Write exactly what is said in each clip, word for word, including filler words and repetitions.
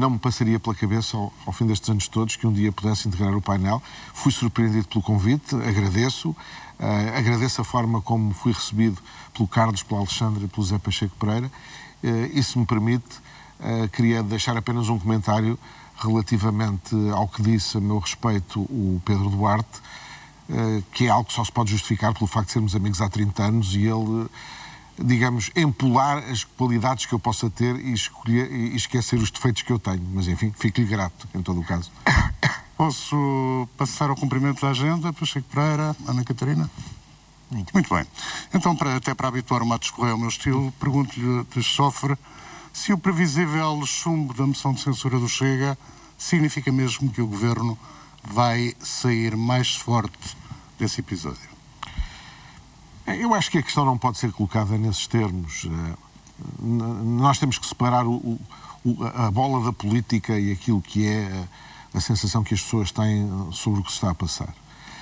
não me passaria pela cabeça, ao, ao fim destes anos todos, que um dia pudesse integrar o painel. Fui surpreendido pelo convite, agradeço. Uh, agradeço a forma como fui recebido pelo Carlos, pelo Alexandre e pelo Zé Pacheco Pereira. Uh, e, se me permite, uh, queria deixar apenas um comentário relativamente ao que disse a meu respeito o Pedro Duarte, uh, que é algo que só se pode justificar pelo facto de sermos amigos há trinta anos e ele... digamos, empolar as qualidades que eu possa ter e, escolher, e esquecer os defeitos que eu tenho. Mas, enfim, fico-lhe grato, em todo o caso. Posso passar ao cumprimento da agenda, Pacheco Pereira, Ana Catarina? Muito, Muito bem. Então, para, até para habituar o Matos Correia ao meu estilo, pergunto-lhe de Chofre se o previsível chumbo da moção de censura do Chega significa mesmo que o Governo vai sair mais forte desse episódio. Eu acho que a questão não pode ser colocada nesses termos. Nós temos que separar o, o, a bola da política e aquilo que é a sensação que as pessoas têm sobre o que se está a passar.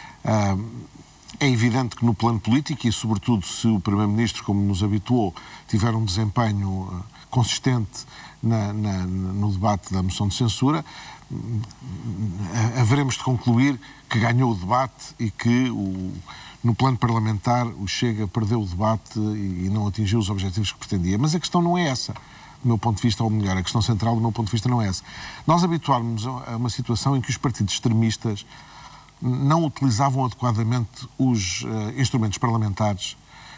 É evidente que no plano político, e sobretudo se o Primeiro-Ministro, como nos habituou, tiver um desempenho consistente na, na, no debate da moção de censura, haveremos de concluir que ganhou o debate e que o no plano parlamentar, o Chega perdeu o debate e não atingiu os objetivos que pretendia. Mas a questão não é essa, do meu ponto de vista, ou melhor, a questão central do meu ponto de vista não é essa. Nós habituámos a uma situação em que os partidos extremistas não utilizavam adequadamente os uh, instrumentos parlamentares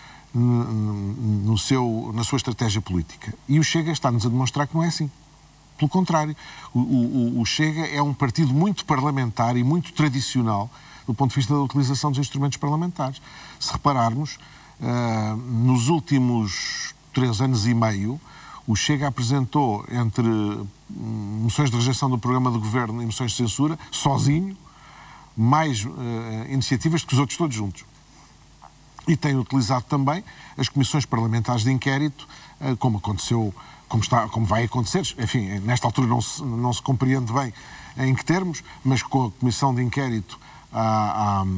no seu, na sua estratégia política. E o Chega está-nos a demonstrar que não é assim. Pelo contrário, o, o, o Chega é um partido muito parlamentar e muito tradicional do ponto de vista da utilização dos instrumentos parlamentares. Se repararmos, uh, nos últimos três anos e meio, o Chega apresentou entre moções de rejeição do programa de governo e moções de censura, sozinho, mais uh, iniciativas do que os outros todos juntos. E tem utilizado também as comissões parlamentares de inquérito, uh, como aconteceu, como, está, como vai acontecer, enfim, nesta altura não se, não se compreende bem em que termos, mas com a comissão de inquérito À, à,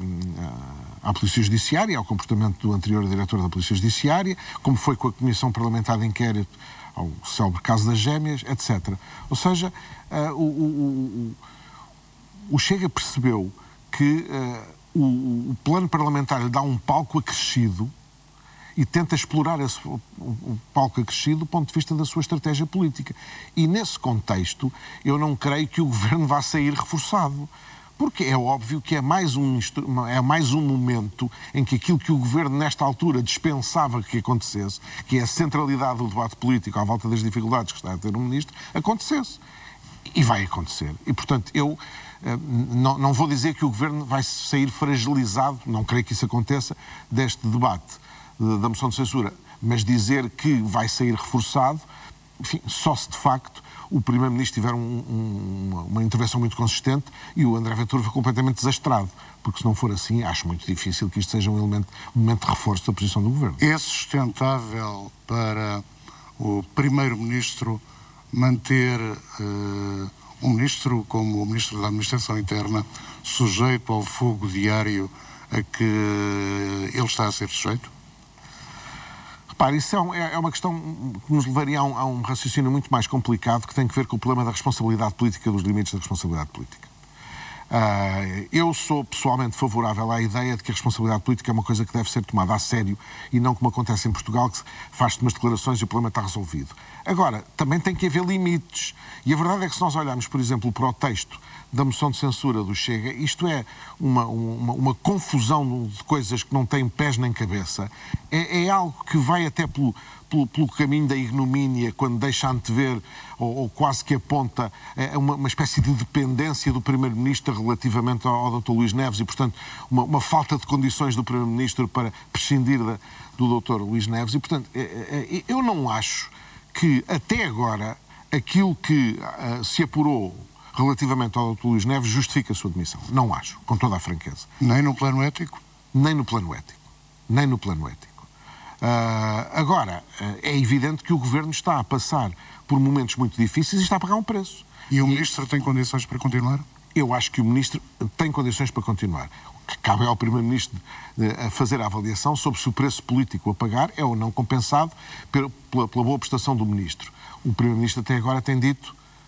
à Polícia Judiciária, ao comportamento do anterior diretor da Polícia Judiciária, como foi com a Comissão Parlamentar de Inquérito ao célebre caso das Gêmeas, etcétera. Ou seja, uh, o, o, o, o Chega percebeu que uh, o, o plano parlamentar lhe dá um palco acrescido e tenta explorar esse o, o palco acrescido do ponto de vista da sua estratégia política. E nesse contexto, eu não creio que o Governo vá sair reforçado. Porque é óbvio que é mais, um, é mais um momento em que aquilo que o Governo, nesta altura, dispensava que acontecesse, que é a centralidade do debate político à volta das dificuldades que está a ter o Ministro, acontecesse. E vai acontecer. E, portanto, eu não, não vou dizer que o Governo vai sair fragilizado, não creio que isso aconteça, deste debate da moção de censura, mas dizer que vai sair reforçado, enfim, só se de facto o Primeiro-Ministro tiver um, um, uma intervenção muito consistente e o André Ventura foi completamente desastrado, porque se não for assim, acho muito difícil que isto seja um elemento, um momento de reforço da posição do Governo. É sustentável para o Primeiro-Ministro manter uh, um Ministro como o Ministro da Administração Interna sujeito ao fogo diário a que ele está a ser sujeito? Repare, isso é, um, é uma questão que nos levaria a um, a um raciocínio muito mais complicado que tem que ver com o problema da responsabilidade política, dos limites da responsabilidade política. Uh, eu sou pessoalmente favorável à ideia de que a responsabilidade política é uma coisa que deve ser tomada a sério e não como acontece em Portugal, que faz-se umas declarações e o problema está resolvido. Agora, também tem que haver limites. E a verdade é que se nós olharmos, por exemplo, para o texto da moção de censura do Chega, isto é uma, uma, uma confusão de coisas que não têm pés nem cabeça. É, é algo que vai até pelo, pelo, pelo caminho da ignomínia, quando deixa antever ou, ou quase que aponta é uma, uma espécie de dependência do Primeiro-Ministro relativamente ao, ao doutor Luís Neves e, portanto, uma, uma falta de condições do Primeiro-Ministro para prescindir da, do doutor Luís Neves. E, portanto, é, é, eu não acho que, até agora, aquilo que uh, se apurou relativamente ao doutor Luís Neves justifica a sua demissão. Não acho, com toda a franqueza. Nem no plano ético? Nem no plano ético. Nem no plano ético. Uh, agora, uh, é evidente que o Governo está a passar por momentos muito difíceis e está a pagar um preço. E o Ministro tem condições para continuar? Eu acho que o Ministro tem condições para continuar. O que cabe ao Primeiro-Ministro a fazer a avaliação sobre se o preço político a pagar é ou não compensado pela, pela boa prestação do Ministro. O Primeiro-Ministro até agora tem dito